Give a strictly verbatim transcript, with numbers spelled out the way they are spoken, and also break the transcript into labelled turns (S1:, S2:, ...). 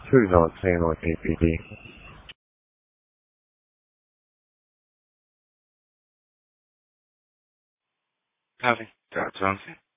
S1: Two nineteen on A P D.
S2: Copy. Dr. Johnson.